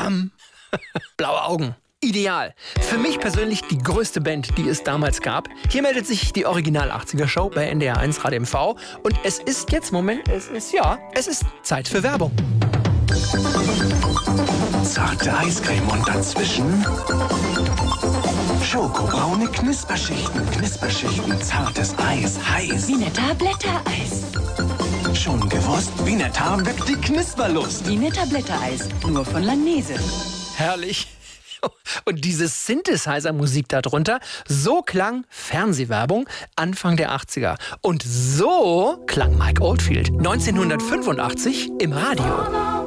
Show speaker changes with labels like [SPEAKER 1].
[SPEAKER 1] Bam. Blaue Augen. Ideal. Für mich persönlich die größte Band, die es damals gab. Hier meldet sich die Original 80er Show bei NDR 1 Radio MV. Und es ist jetzt, es ist Zeit für Werbung.
[SPEAKER 2] Zarte Eiscreme und dazwischen schokobraune Knusperschichten, zartes Eis, heiß.
[SPEAKER 3] Vineta Blättereis.
[SPEAKER 2] Schon gewusst? Vineta weckt die Knisperlust.
[SPEAKER 3] Vineta Blättereis, nur von Langnese.
[SPEAKER 1] Herrlich. Und diese Synthesizer-Musik darunter, so klang Fernsehwerbung Anfang der 80er. Und so klang Mike Oldfield 1985 im Radio.